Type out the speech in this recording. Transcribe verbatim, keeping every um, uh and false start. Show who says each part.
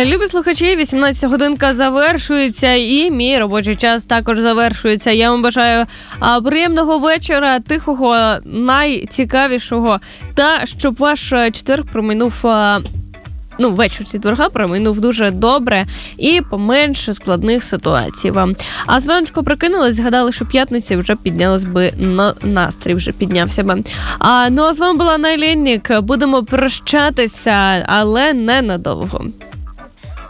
Speaker 1: Любі слухачі, вісімнадцята годинка завершується і мій робочий час також завершується. Я вам бажаю а, приємного вечора, тихого, найцікавішого та щоб ваш четверг проминув... А, Ну, вечір четверга проминув дуже добре і поменше складних ситуацій вам. А зранку прокинулись, згадали, що п'ятниця вже піднялась би на настрій, вже піднявся би. А, ну, а з вами була Найленнік. Будемо прощатися, але ненадовго.